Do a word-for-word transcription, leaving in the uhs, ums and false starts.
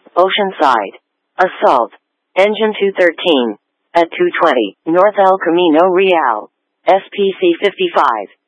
Oceanside. Assault. Engine two thirteen. At two twenty, North El Camino Real. S P C fifty-five.